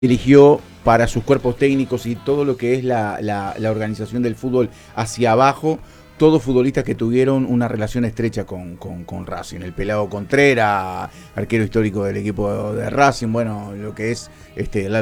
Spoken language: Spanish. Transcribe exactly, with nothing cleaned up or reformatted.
eligió para sus cuerpos técnicos y todo lo que es la, la, la organización del fútbol hacia abajo, todos futbolistas que tuvieron una relación estrecha con, con, con Racing. El Pelado Contreras, arquero histórico del equipo de Racing, bueno, lo que es este, la